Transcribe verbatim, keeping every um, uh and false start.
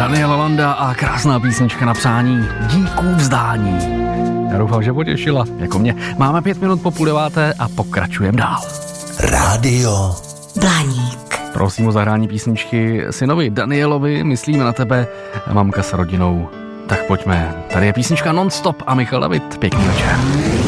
Daniel Landa a krásná písnička na přání Díků vzdání. Já doufám, že potěšila, jako mě. Máme pět minut po půl deváté a pokračujeme dál. Rádio Blaník. Prosím o zahrání písničky synovi Danielovi, myslíme na tebe, mamka s rodinou. Tak pojďme, tady je písnička Non-stop a Michal David, pěkný večer.